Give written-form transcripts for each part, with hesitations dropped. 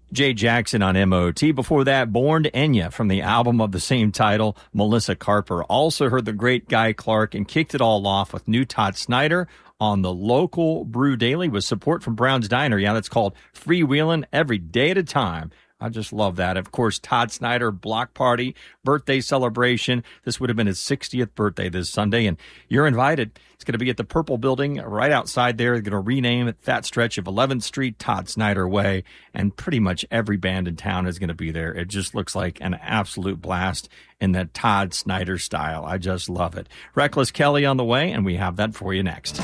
Jay Jackson on MOT. Before that, Born to Enya from the album of the same title, Melissa Carper. Also heard the great Guy Clark and kicked it all off with new Todd Snyder on the local Brew Daily with support from Brown's Diner. Yeah, that's called Freewheelin' Every Day at a Time. I just love that. Of course, Todd Snyder, block party, birthday celebration. This would have been his 60th birthday this Sunday, and you're invited. It's going to be at the Purple Building right outside there. They're going to rename it that stretch of 11th Street, Todd Snyder Way, and pretty much every band in town is going to be there. It just looks like an absolute blast in that Todd Snyder style. I just love it. Reckless Kelly on the way, and we have that for you next.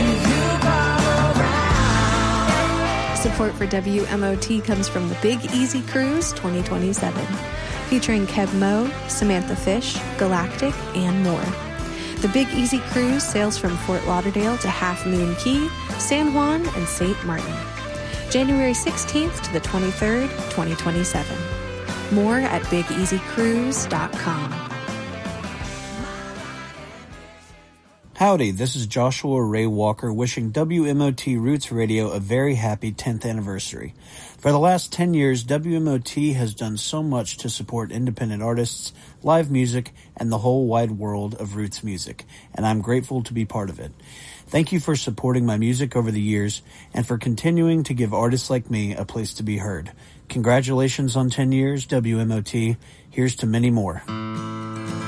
Support for WMOT comes from the Big Easy Cruise 2027, featuring Kev Moe, Samantha Fish, Galactic, and more. The Big Easy Cruise sails from Fort Lauderdale to Half Moon Cay, San Juan, and St. Martin. January 16th to the 23rd, 2027. More at BigEasyCruise.com. Howdy, this is Joshua Ray Walker wishing WMOT Roots Radio a very happy 10th anniversary. For the last 10 years, WMOT has done so much to support independent artists, live music, and the whole wide world of roots music, and I'm grateful to be part of it. Thank you for supporting my music over the years and for continuing to give artists like me a place to be heard. Congratulations on 10 years, WMOT. Here's to many more.